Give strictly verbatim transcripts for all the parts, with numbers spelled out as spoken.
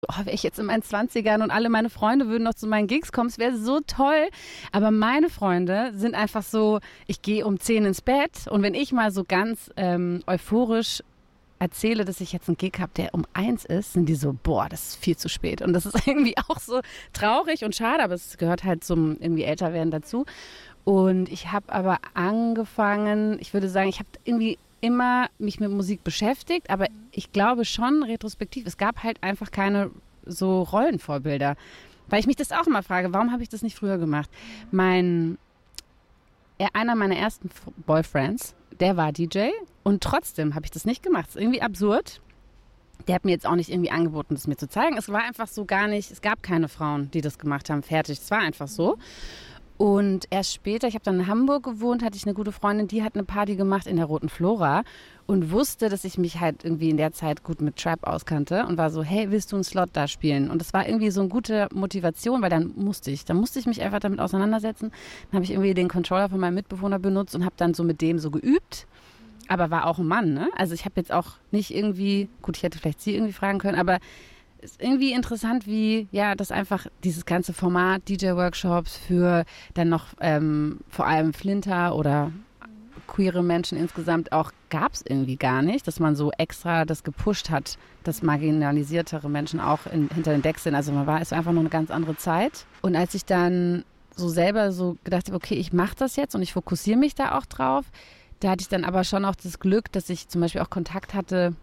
Oh, wäre ich jetzt in meinen Zwanzigern und alle meine Freunde würden noch zu meinen Gigs kommen, es wäre so toll. Aber meine Freunde sind einfach so, ich gehe um zehn ins Bett und wenn ich mal so ganz ähm, euphorisch erzähle, dass ich jetzt einen Gig habe, der um eins ist, sind die so, boah, das ist viel zu spät. Und das ist irgendwie auch so traurig und schade, aber es gehört halt zum irgendwie Älterwerden dazu. Und ich habe aber angefangen, ich würde sagen, ich habe irgendwie immer mich mit Musik beschäftigt, aber ich glaube schon retrospektiv, es gab halt einfach keine so Rollenvorbilder. Weil ich mich das auch immer frage, warum habe ich das nicht früher gemacht? Mein, ja, einer meiner ersten Boyfriends, der war D J und trotzdem habe ich das nicht gemacht. Das ist irgendwie absurd. Der hat mir jetzt auch nicht irgendwie angeboten, das mir zu zeigen. Es war einfach so gar nicht, es gab keine Frauen, die das gemacht haben, fertig. Es war einfach so. Und erst später, ich habe dann in Hamburg gewohnt, hatte ich eine gute Freundin, die hat eine Party gemacht in der Roten Flora und wusste, dass ich mich halt irgendwie in der Zeit gut mit Trap auskannte und war so, hey, willst du einen Slot da spielen? Und das war irgendwie so eine gute Motivation, weil dann musste ich, dann musste ich mich einfach damit auseinandersetzen. Dann habe ich irgendwie den Controller von meinem Mitbewohner benutzt und habe dann so mit dem so geübt. Aber war auch ein Mann, ne? Also ich habe jetzt auch nicht irgendwie, gut, ich hätte vielleicht sie irgendwie fragen können, aber ist irgendwie interessant, wie ja das einfach dieses ganze Format D J-Workshops für dann noch ähm, vor allem Flinter oder queere Menschen insgesamt auch gab es irgendwie gar nicht, dass man so extra das gepusht hat, dass marginalisiertere Menschen auch in, hinter den Decks sind. Also man war, es war einfach nur eine ganz andere Zeit. Und als ich dann so selber so gedacht habe, okay, ich mache das jetzt und ich fokussiere mich da auch drauf, da hatte ich dann aber schon auch das Glück, dass ich zum Beispiel auch Kontakt hatte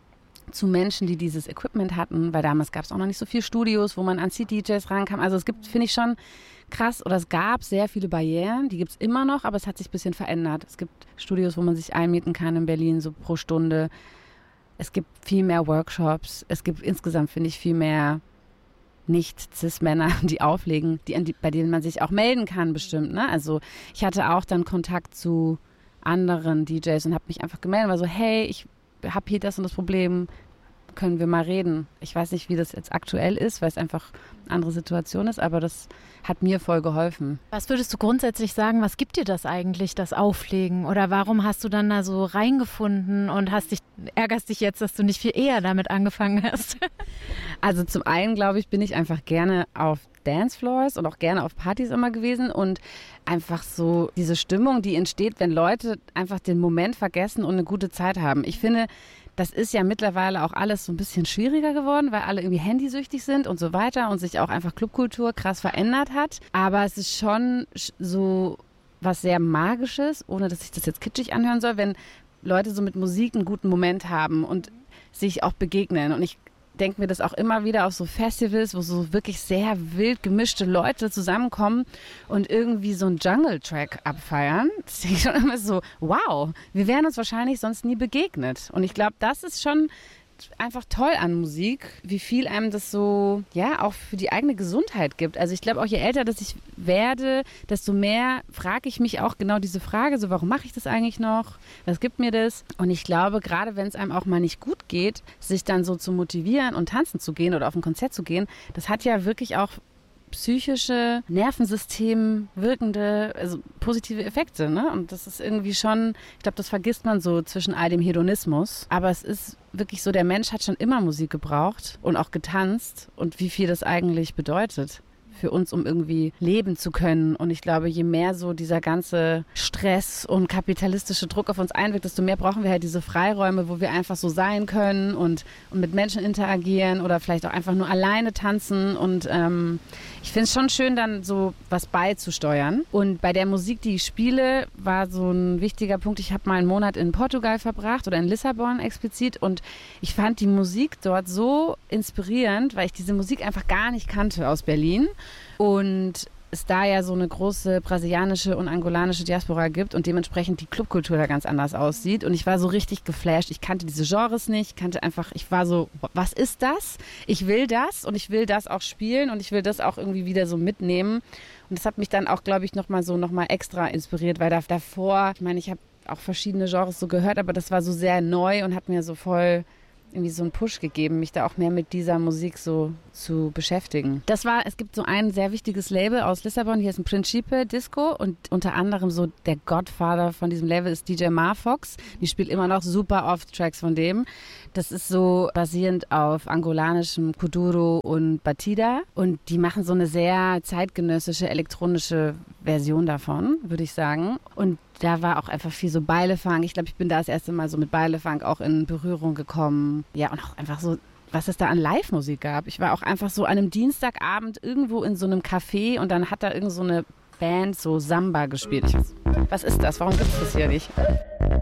zu Menschen, die dieses Equipment hatten, weil damals gab es auch noch nicht so viele Studios, wo man an C D Js rankam. Also es gibt, finde ich schon krass, oder es gab sehr viele Barrieren, die gibt es immer noch, aber es hat sich ein bisschen verändert. Es gibt Studios, wo man sich einmieten kann in Berlin, so pro Stunde. Es gibt viel mehr Workshops. Es gibt insgesamt, finde ich, viel mehr Nicht-Cis-Männer, die auflegen, die, die, bei denen man sich auch melden kann bestimmt. Ne? Also ich hatte auch dann Kontakt zu anderen D Js und habe mich einfach gemeldet und war so, hey, ich habe hier das und das Problem, können wir mal reden. Ich weiß nicht, wie das jetzt aktuell ist, weil es einfach eine andere Situation ist, aber das hat mir voll geholfen. Was würdest du grundsätzlich sagen, was gibt dir das eigentlich, das Auflegen? Oder warum hast du dann da so reingefunden und hast dich, ärgerst dich jetzt, dass du nicht viel eher damit angefangen hast? Also zum einen, glaube ich, bin ich einfach gerne auf Dancefloors und auch gerne auf Partys immer gewesen und einfach so diese Stimmung, die entsteht, wenn Leute einfach den Moment vergessen und eine gute Zeit haben. Ich finde, das ist ja mittlerweile auch alles so ein bisschen schwieriger geworden, weil alle irgendwie handysüchtig sind und so weiter und sich auch einfach Clubkultur krass verändert hat. Aber es ist schon so was sehr Magisches, ohne dass sich das jetzt kitschig anhören soll, wenn Leute so mit Musik einen guten Moment haben und sich auch begegnen. Und ich denke mir das auch immer wieder auf so Festivals, wo so wirklich sehr wild gemischte Leute zusammenkommen und irgendwie so einen Jungle-Track abfeiern. Das denke ich schon immer so, wow, wir wären uns wahrscheinlich sonst nie begegnet. Und ich glaube, das ist schon einfach toll an Musik, wie viel einem das so, ja, auch für die eigene Gesundheit gibt. Also ich glaube auch, je älter dass ich werde, desto mehr frage ich mich auch genau diese Frage, so warum mache ich das eigentlich noch? Was gibt mir das? Und ich glaube, gerade wenn es einem auch mal nicht gut geht, sich dann so zu motivieren und tanzen zu gehen oder auf ein Konzert zu gehen, das hat ja wirklich auch psychische, Nervensystem wirkende, also positive Effekte, ne? Und das ist irgendwie schon, ich glaube, das vergisst man so zwischen all dem Hedonismus. Aber es ist wirklich so, der Mensch hat schon immer Musik gebraucht und auch getanzt und wie viel das eigentlich bedeutet für uns, um irgendwie leben zu können. Und ich glaube, je mehr so dieser ganze Stress und kapitalistische Druck auf uns einwirkt, desto mehr brauchen wir halt diese Freiräume, wo wir einfach so sein können und, und mit Menschen interagieren oder vielleicht auch einfach nur alleine tanzen. Und ähm, ich finde es schon schön, dann so was beizusteuern. Und bei der Musik, die ich spiele, war so ein wichtiger Punkt. Ich habe mal einen Monat in Portugal verbracht oder in Lissabon explizit. Und ich fand die Musik dort so inspirierend, weil ich diese Musik einfach gar nicht kannte aus Berlin. Und es da ja so eine große brasilianische und angolanische Diaspora gibt und dementsprechend die Clubkultur da ganz anders aussieht. Und ich war so richtig geflasht. Ich kannte diese Genres nicht, kannte einfach, ich war so, was ist das? Ich will das und ich will das auch spielen und ich will das auch irgendwie wieder so mitnehmen. Und das hat mich dann auch, glaube ich, nochmal so nochmal extra inspiriert, weil da, davor, ich meine, ich habe auch verschiedene Genres so gehört, aber das war so sehr neu und hat mir so voll irgendwie so einen Push gegeben, mich da auch mehr mit dieser Musik so zu beschäftigen. Das war, es gibt so ein sehr wichtiges Label aus Lissabon, hier ist ein Principe Disco und unter anderem so der Godfather von diesem Label ist D J Marfox. Die spielt immer noch super oft Tracks von dem. Das ist so basierend auf angolanischem Kuduro und Batida und die machen so eine sehr zeitgenössische elektronische Version davon, würde ich sagen. Und da war auch einfach viel so Beilefunk. Ich glaube, ich bin da das erste Mal so mit Beilefunk auch in Berührung gekommen. Ja, und auch einfach so, was es da an Live-Musik gab. Ich war auch einfach so an einem Dienstagabend irgendwo in so einem Café und dann hat da irgend so eine Band so Samba gespielt. Ich weiß, was ist das? Warum gibt es das hier nicht?